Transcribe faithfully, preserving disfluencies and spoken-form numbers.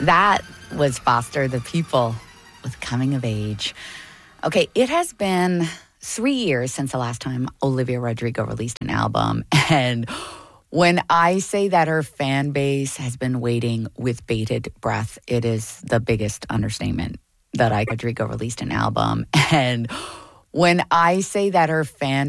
That was Foster the People with Coming of Age. Okay, it has been three years since the last time Olivia Rodrigo released an album. And when I say that her fan base has been waiting with bated breath, it is the biggest understatement that I Rodrigo released an album. And when I say that her fan